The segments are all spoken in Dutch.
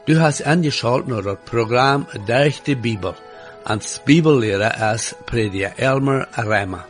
Du hast angeschaut naar het programma Durch de Bibel. Als Bibellehrer is prediker Elmer Reimer.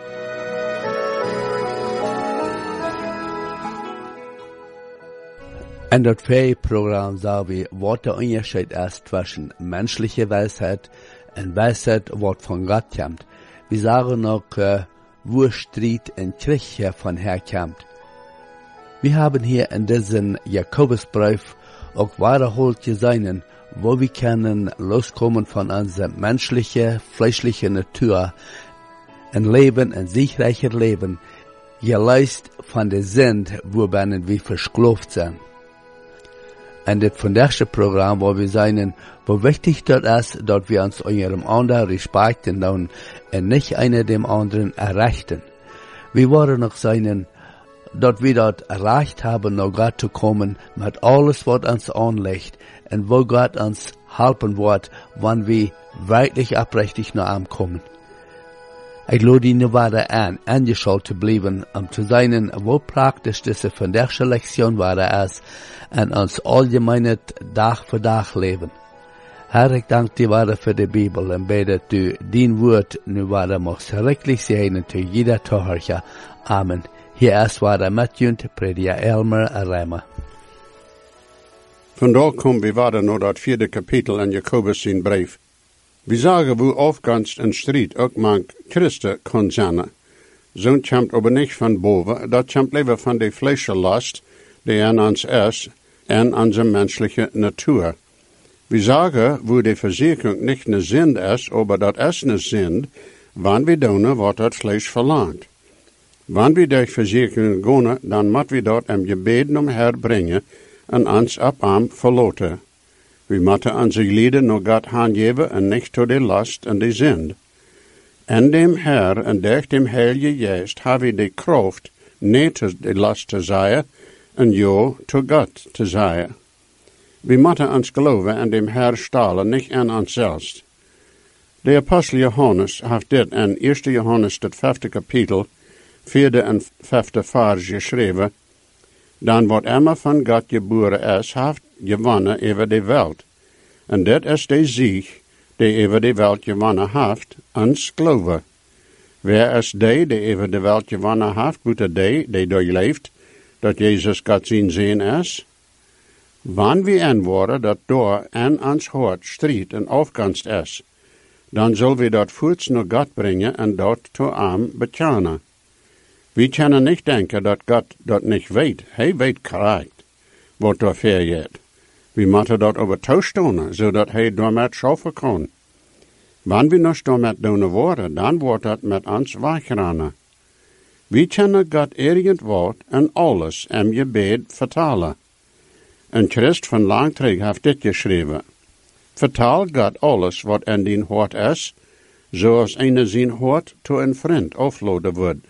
In dat programma zagen we wat de onderscheid is tussen menschliche Weisheit en Weisheit wat van God komt. We zagen ook wo Streit en Krieg hiervon herkommt. Wir haben hier in diesem Jakobusbrief auch wiederholt gesehen, wo wir können loskommen von unserer menschlichen, fleischlichen Natur, ein Leben, ein siegreiches Leben, geleist von der Sünde, worin wir versklavt sind. In das vandaagse Programm, wo wir sehen, wo wichtig das ist, dass wir uns unserem anderen respekten und nicht einer dem anderen erreichen. Wir wollen noch sehen, dass wir dort erreicht haben, nach Gott zu kommen, mit alles, was uns anlegt, und wo Gott uns helfen wird, wenn wir wirklich aufrichtig nach ihm kommen. Ich lade Ihnen weiter angeschaut zu bleiben, zu sehen, wo praktisch diese vandaagse Lektion weiter ist, und uns allgemein Tag für Tag leben. Herr, ich danke dir weiter für die Bibel und bete, du dein Wort nu weiter machst, wirklich segnen zu jeder Zuhörer. Amen. Hier ist weiter Matthew, prediker Elmer Reimer. Vandaag komen we weiter naar dat 4e kapitel in Jakobus zijn brief. We zagen wo afganst en strijd ook mank Christen kon zijn. Zo'n komt aber niet van boven, dat komt liever van de vleeslast die in ons is en onze menselijke natuur. We zagen wo de verzekering niet een zin is, aber dat is een zin, wanneer we doen wat het vlees verlangt. Wanneer we durch verzekeringen gaan, dan moeten we dat im gebeden herbrengen en ons op hem verloten. We moeten onze lieden naar God aangeven en niet tot de last en de zin. En dem Herr en durch dem Heilige Geest hebben we de kracht niet tot de last te zeggen en ja tot God te zeggen. We moeten ons geloven en dem Herr stalen, niet aan onszelf. De apostel Johannes heeft dit in 1 Johannes het 5e kapitel 4e en 5e vers geschreven. Dan wat immer van God geboren is, heeft gewonnen over de wereld. En dit is de zieg, die over de wereld gewonnen heeft, ons geloven. Wer is die over de wereld gewonnen heeft, buiten die doorleeft, dat Jezus God zijn zin is? Wanneer we aanwoorden dat door en ons hart strijd en afganst is, dan zullen we dat voorts naar God brengen en dat toe hem bekennen. We kunnen niet denken dat God dat niet weet. Hij weet correct wat er vergeet. We moeten dat overtoestonen, zodat hij daarmee schaffen kan. Wanneer we nog daarmee doen worden, dan wordt dat met ons wegrennen. We kunnen God ergens wat en alles in gebed vertalen. Een Christ van lang terug heeft dit geschreven. Vertaal God alles wat in dien hart is, zoals een zijn hart tot een vriend afladen wordt.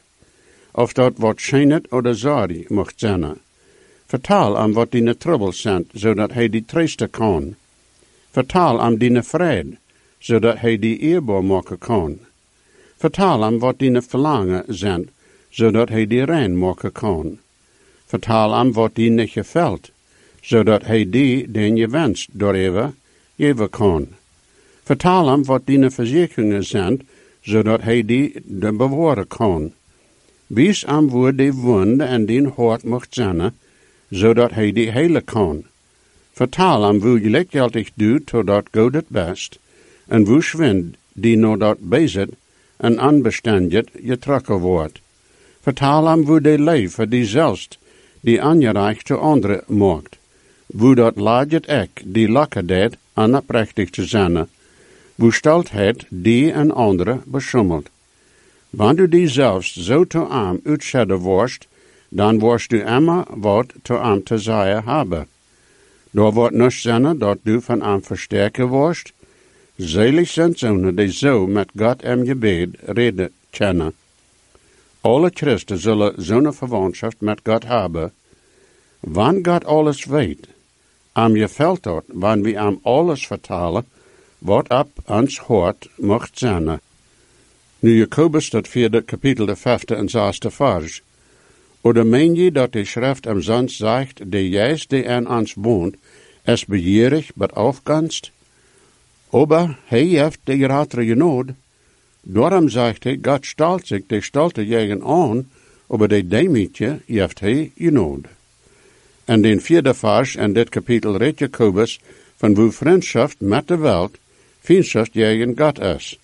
Of dat wat schijnet oder sorry mocht zijn. Vertaal hem wat die troubles zijn, zodat hij die troosten kan. Vertaal hem die vrede, zodat hij die eerbaar maken kan. Vertaal hem wat die verlangen zijn, zodat hij die rein maken kan. Vertaal hem wat die niet gefällt, zodat hij die den je wenst doorheen geven kan. Vertaal hem wat die verzekeringen zijn, zodat hij die de bewaren kan. Wies hem waar die wonde en die hart mocht zijn, zodat hij die hele kan. Vertaal hem hoe je lichtgeldig doet, totdat God het best, en hoe schwind die nou dat bezit en onbestendig getrokken wordt. Vertaal hem hoe die leven die zelfs die aangereicht te anderen maakt. Hoe dat laat ek die lakken deed onoprechtig te zijn. Hoe stelt het die en anderen beschummelt. Wanneer du die zelfs zo te arm uitzenden worst, dan worst du immer wat te arm te zeggen hebben. Door wordt niets zijn dat du van arm versterken worst. Zelig zijn zonen die zo met God en gebed reden kennen. Alle Christen zullen zo'n verwantschap met God hebben. Wanneer God alles weet, am je veld dat, wanneer we am alles vertalen, wat op ons hart mocht zijn. Nu Jakobus dat 4e kapitel de 5e en 6e vers. Oder meen je dat de schrift umsonst zegt, de Geist die in ons woont, Es begierig, but aufganst. Aber hij heeft de gratere genood. Daarom zegt hij, God stelt zich de stolte jegen aan, aber de demietje heeft hij genood. En den vierde vers in dit kapitel redt Jacobus van hoe vriendschaft met de wereld, vriendschaft jegen God is.